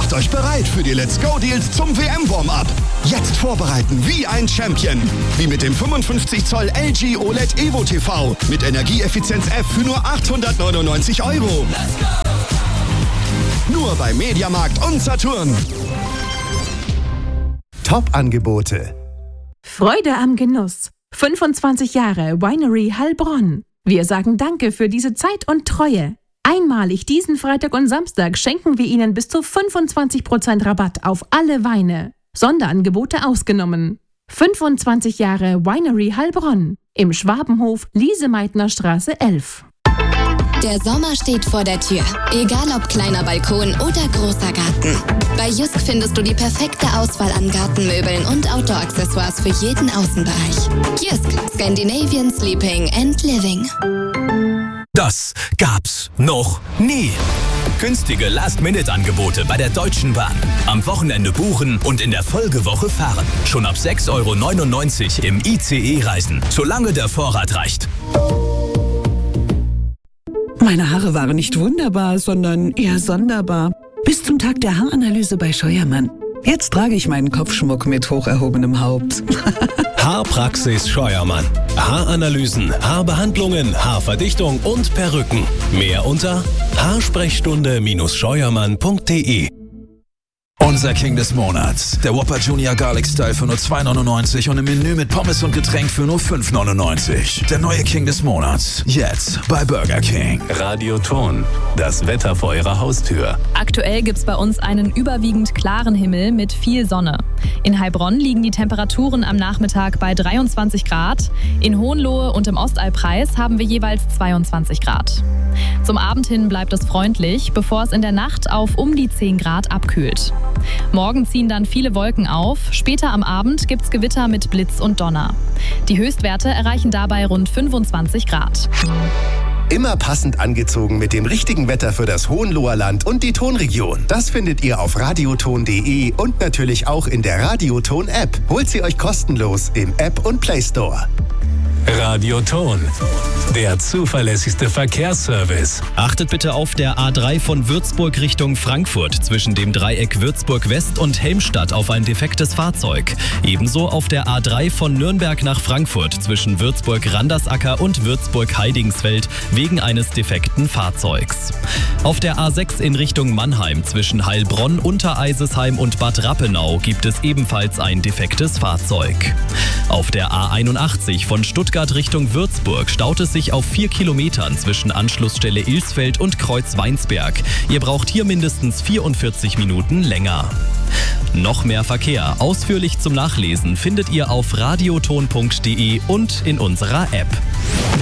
Macht euch bereit für die Let's Go Deals zum WM-Warm-Up. Jetzt vorbereiten wie ein Champion. Wie mit dem 55 Zoll LG OLED Evo TV mit Energieeffizienz F für nur 899 €. Nur bei Mediamarkt und Saturn. Top-Angebote. Freude am Genuss. 25 Jahre Winery Heilbronn. Wir sagen Danke für diese Zeit und Treue. Einmalig diesen Freitag und Samstag schenken wir Ihnen bis zu 25% Rabatt auf alle Weine. Sonderangebote ausgenommen. 25 Jahre Winery Heilbronn. Im Schwabenhof, Lise-Meitner Straße 11. Der Sommer steht vor der Tür. Egal ob kleiner Balkon oder großer Garten. Bei Jysk findest du die perfekte Auswahl an Gartenmöbeln und Outdoor-Accessoires für jeden Außenbereich. Jysk, Scandinavian Sleeping and Living. Das gab's noch nie. Günstige Last-Minute-Angebote bei der Deutschen Bahn. Am Wochenende buchen und in der Folgewoche fahren. Schon ab 6,99 € im ICE reisen, solange der Vorrat reicht. Meine Haare waren nicht wunderbar, sondern eher sonderbar. Bis zum Tag der Haaranalyse bei Scheuermann. Jetzt trage ich meinen Kopfschmuck mit hoch erhobenem Haupt. Haarpraxis Scheuermann. Haaranalysen, Haarbehandlungen, Haarverdichtung und Perücken. Mehr unter haarsprechstunde-scheuermann.de. Unser King des Monats. Der Whopper Junior Garlic Style für nur 2,99 € und im Menü mit Pommes und Getränk für nur 5,99 €. Der neue King des Monats. Jetzt bei Burger King. Radioton. Das Wetter vor Ihrer Haustür. Aktuell gibt's bei uns einen überwiegend klaren Himmel mit viel Sonne. In Heilbronn liegen die Temperaturen am Nachmittag bei 23 Grad. In Hohenlohe und im Ostallpreis haben wir jeweils 22 Grad. Zum Abend hin bleibt es freundlich, bevor es in der Nacht auf um die 10 Grad abkühlt. Morgen ziehen dann viele Wolken auf. Später am Abend gibt's Gewitter mit Blitz und Donner. Die Höchstwerte erreichen dabei rund 25 Grad. Immer passend angezogen mit dem richtigen Wetter für das Hohenloher Land und die Tonregion. Das findet ihr auf radioton.de und natürlich auch in der Radioton-App. Holt sie euch kostenlos im App und Play Store. Radioton. Der zuverlässigste Verkehrsservice. Achtet bitte auf der A3 von Würzburg Richtung Frankfurt zwischen dem Dreieck Würzburg West und Helmstadt auf ein defektes Fahrzeug. Ebenso auf der A3 von Nürnberg nach Frankfurt zwischen Würzburg-Randersacker und Würzburg-Heidingsfeld wegen eines defekten Fahrzeugs. Auf der A6 in Richtung Mannheim zwischen Heilbronn, Untereisesheim und Bad Rappenau gibt es ebenfalls ein defektes Fahrzeug. Auf der A81 von Stuttgart Richtung Würzburg staut es sich auf 4 Kilometern zwischen Anschlussstelle Ilsfeld und Kreuz Weinsberg. Ihr braucht hier mindestens 44 Minuten länger. Noch mehr Verkehr, ausführlich zum Nachlesen, findet ihr auf radioton.de und in unserer App.